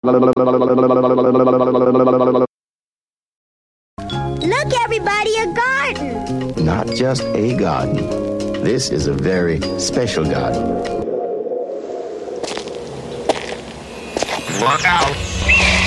Look, everybody, a garden. Not just a garden. This is a very special garden. Look out!